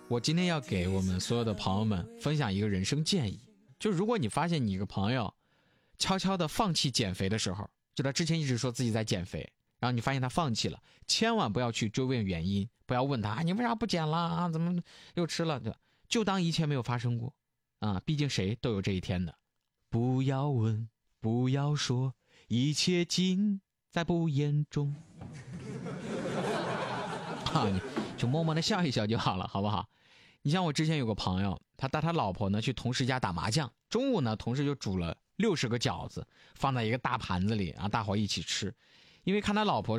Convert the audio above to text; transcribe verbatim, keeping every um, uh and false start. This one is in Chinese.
我今天要给我们所有的朋友们分享一个人生建议，就如果你发现你一个朋友悄悄的放弃减肥的时候，就他之前一直说自己在减肥，然后你发现他放弃了，千万不要去追问原因，不要问他你为啥不减了啊，怎么又吃了，对吧？就当一切没有发生过啊，毕竟谁都有这一天的。不要问，不要说，一切尽在不言中。啊，就默默的笑一笑就好了，好不好？你像我之前有个朋友，他带他老婆呢去同事家打麻将，中午呢同事就煮了六十个饺子，放在一个大盘子里，然后大伙一起吃。因为看他老婆